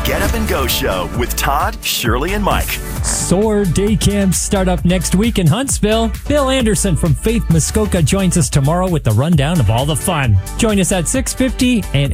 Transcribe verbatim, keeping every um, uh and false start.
Get Up and Go Show with Todd, Shirley, and Mike. SOAR day camps start up next week in Huntsville. Bill Anderson from Faith Muskoka joins us tomorrow with the rundown of all the fun. Join us at six fifty and